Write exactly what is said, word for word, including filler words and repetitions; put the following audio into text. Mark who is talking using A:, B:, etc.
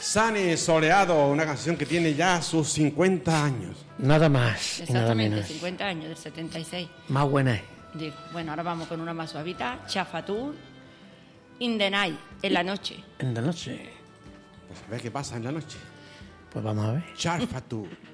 A: Sane Soleado, una canción que tiene ya sus cincuenta años.
B: Nada más y nada
C: Exactamente,
B: menos.
C: cincuenta años, del setenta y seis.
B: Más buena es.
C: Digo, bueno, ahora vamos con una más suavita. Chafatur, In the Night, en la noche.
B: En la noche.
A: Pues a ver qué pasa en la noche.
B: Pues vamos a ver.
A: Chafatur.